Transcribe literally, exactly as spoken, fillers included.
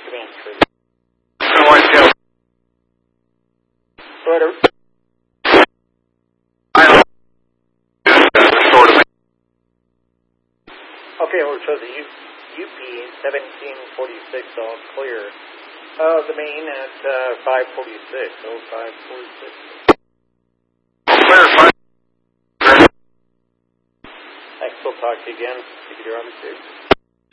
command tree. No idea. Rotor. I don't restore to me. Okay, well, it shows the U P seventeen forty-six, all clear. Uh, the main at uh, five forty-six, oh five forty-six. Clear, fine. Thanks, we'll talk to you again. Take your arbitrary.